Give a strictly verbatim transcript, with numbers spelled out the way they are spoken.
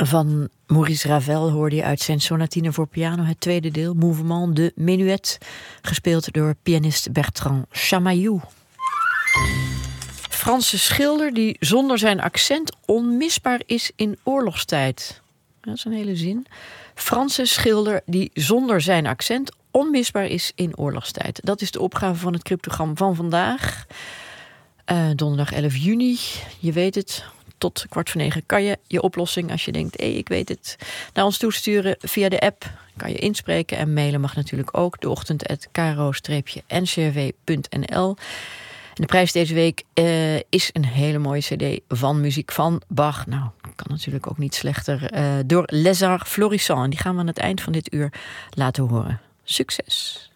Van Maurice Ravel hoorde je uit zijn sonatine voor piano, het tweede deel, Mouvement de Menuet, gespeeld door pianist Bertrand Chamayou. Franse schilder die zonder zijn accent onmisbaar is in oorlogstijd. Dat is een hele zin. Franse schilder die zonder zijn accent onmisbaar is in oorlogstijd. Dat is de opgave van het cryptogram van vandaag. Uh, donderdag elf juni, je weet het. Tot kwart voor negen kan je je oplossing, als je denkt, hé, hey, ik weet het, naar ons toesturen via de app. Kan je inspreken en mailen mag natuurlijk ook. De ochtend at karo n c r w punt n l. En de prijs deze week uh, is een hele mooie cd van muziek van Bach. Nou, kan natuurlijk ook niet slechter. Uh, door Les Arts Florissants. En die gaan we aan het eind van dit uur laten horen. Succes!